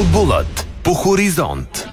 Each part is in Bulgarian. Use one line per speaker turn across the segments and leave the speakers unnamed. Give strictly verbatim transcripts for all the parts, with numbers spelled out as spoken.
Футболът по Хоризонт.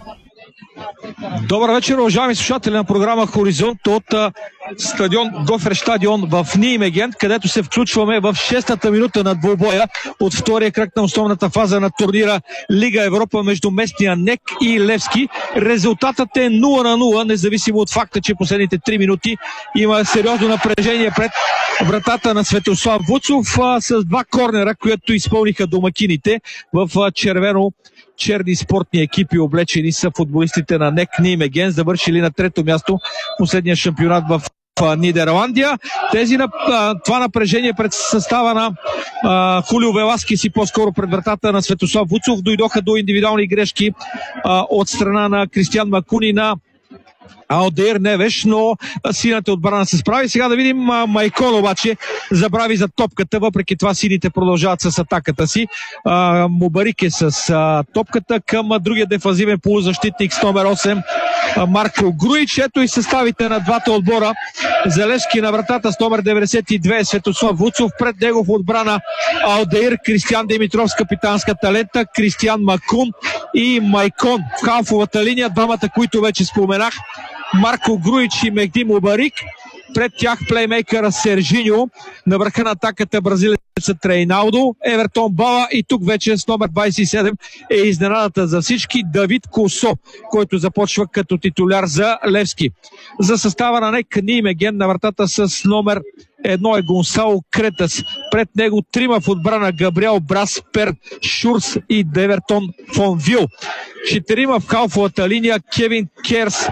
Добър вечер, уважаеми слушатели на програма Хоризонт от а, стадион Гоферстадион в Нимеген, където се включваме в шестата минута на двубоя от втория кръг на основната фаза на турнира Лига Европа между местния НЕК и Левски. Резултатът е нула на нула, независимо от факта, че последните три минути има сериозно напрежение пред вратата на Светослав Вуцов а, с два корнера, които изпълниха домакините в а, червено черни спортни екипи, облечени са футболистите на НЕК Нимеген, завършили на трето място последния шампионат в Нидерландия. Тези, това напрежение пред състава на а, Хулио Веласкес и по-скоро пред вратата на Светослав Вуцов дойдоха до индивидуални грешки а, от страна на Кристиан Макуни на Алдеир Невеш, но сината отбрана се справи. Сега да видим Майкон обаче забрави за топката, въпреки това сините продължават с атаката си. А, Мубарик е с а, топката към другия дефанзивен полузащитник с номер осем а, Марко Груич. Ето и съставите на двата отбора. Залевски на вратата с номер деветдесет и две Светослав Вуцов, пред него в отбрана Алдеир, Кристиан Димитров с капитанската лента, Кристиан Макун и Майкон в халфовата линия, двамата, които вече споменах, Марко Груич и Мехди Мубарик. Пред тях плеймейкъра Сержиньо, на върха на атаката бразилецът Рейналдо, Евертон Бала и тук вече с номер двадесет и седем е изненадата за всички Давид Косо, който започва като титуляр за Левски. За състава на НЕК Нимеген на вратата с номер едно е Гонсало Кретас. Пред него трима в отбрана: Габриел Брас, Пер Шурс и Девертон Фонвил. Четирима в халфовата линия: Кевин Керс,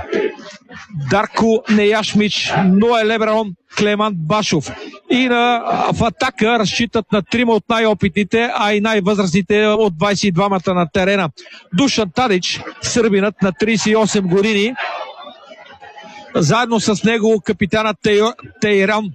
Дарко Неяшмич, Ноe Леброн, Клемант Башов. И на, в атака разчитат на трима от най-опитните, а и най-възрастните от двадесет и двамата на терена. Душан Тадич, сърбинът на тридесет и осем години. Заедно с него капитанът Тейран